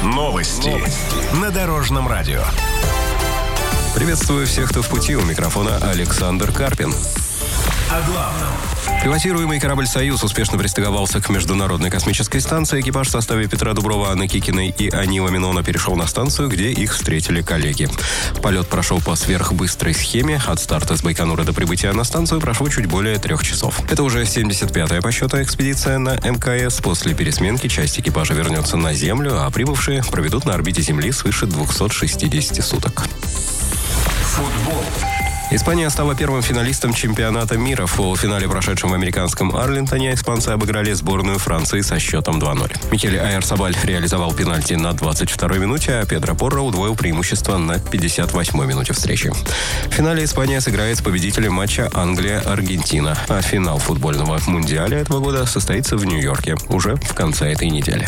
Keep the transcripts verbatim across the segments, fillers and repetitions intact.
Новости. Новости. На Дорожном радио. Приветствую всех, кто в пути. У микрофона Александр Карпин. О главном. Пилотируемый корабль «Союз» успешно пристыковался к Международной космической станции. Экипаж в составе Петра Дуброва, Анны Кикиной и Анила Минона перешел на станцию, где их встретили коллеги. Полет прошел по сверхбыстрой схеме. От старта с Байконура до прибытия на станцию прошло чуть более трех часов. Это уже семьдесят пятая по счету экспедиция на эм ка эс. После пересменки часть экипажа вернется на Землю, а прибывшие проведут на орбите Земли свыше двухсот шестидесяти суток. Футбол. Испания стала первым финалистом чемпионата мира. В полуфинале, прошедшем в американском Арлингтоне, испанцы обыграли сборную Франции со счетом два ноль. Микель Ойярсабаль реализовал пенальти на двадцать второй минуте, а Педро Порро удвоил преимущество на пятьдесят восьмой минуте встречи. В финале Испания сыграет с победителем матча Англия-Аргентина, а финал футбольного мундиаля этого года состоится в Нью-Йорке уже в конце этой недели.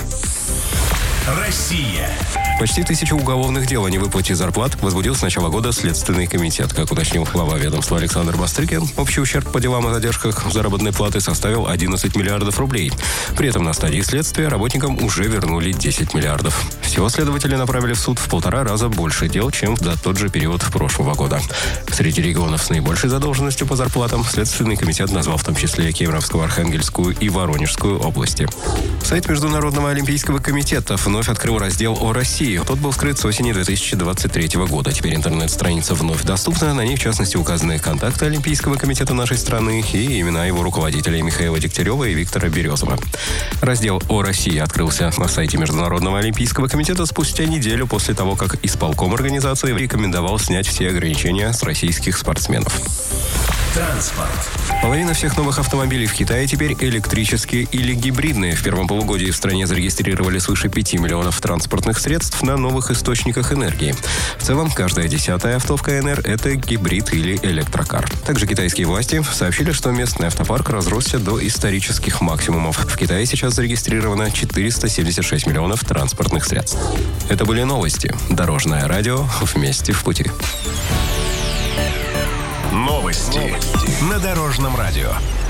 Россия. Почти тысячу уголовных дел о невыплате зарплат возбудил с начала года Следственный комитет. Как уточнил глава ведомства Александр Бастрыкин, общий ущерб по делам о задержках заработной платы составил одиннадцать миллиардов рублей. При этом на стадии следствия работникам уже вернули десять миллиардов. Всего следователи направили в суд в полтора раза больше дел, чем за тот же период прошлого года. Среди регионов с наибольшей задолженностью по зарплатам Следственный комитет назвал в том числе Кемеровскую, Архангельскую и Воронежскую области. Сайт Международного олимпийского комитета вновь открыл раздел о России. Тот был скрыт с осени две тысячи двадцать третьего года. Теперь интернет-страница вновь доступна. На ней, в частности, указаны контакты Олимпийского комитета нашей страны и имена его руководителей Михаила Дегтярева и Виктора Березова. Раздел о России открылся на сайте Международного олимпийского комитета спустя неделю после того, как исполком организации рекомендовал снять все ограничения с российских спортсменов. Транспорт. Половина всех новых автомобилей в Китае теперь электрические или гибридные. В первом полугодии в стране зарегистрировали свыше пяти миллионов транспортных средств на новых источниках энергии. В целом, каждое десятое авто в ка эн эр – это гибрид или электрокар. Также китайские власти сообщили, что местный автопарк разросся до исторических максимумов. В Китае сейчас зарегистрировано четыреста семьдесят шесть миллионов транспортных средств. Это были новости. Дорожное радио. Вместе в пути. Новости. Новости. На Дорожном радио.